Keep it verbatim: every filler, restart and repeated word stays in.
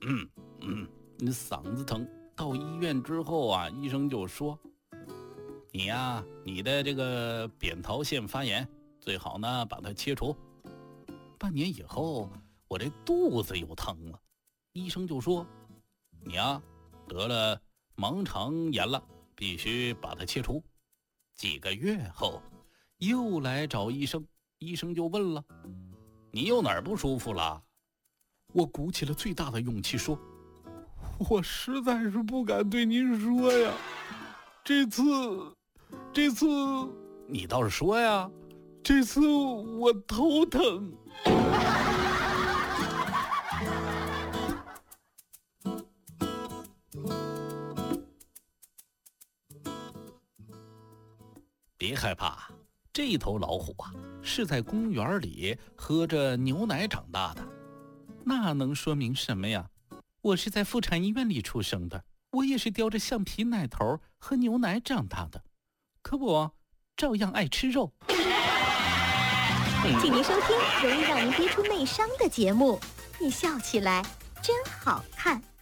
嗯嗯，你嗓子疼。到医院之后啊，医生就说，你呀、啊，你的这个扁桃腺发炎，最好呢把它切除。半年以后，我这肚子又疼了，医生就说，你呀、啊、得了盲肠炎了，必须把它切除。几个月后，又来找医生，医生就问了，你又哪儿不舒服了？我鼓起了最大的勇气说，我实在是不敢对您说呀，这次这次你倒是说呀，这次我头疼。别害怕，这头老虎啊是在公园里喝着牛奶长大的。那能说明什么呀？我是在妇产医院里出生的，我也是叼着橡皮奶头喝牛奶长大的，可我照样爱吃肉。 请您收听容易让您憋出内伤的节目，你笑起来真好看。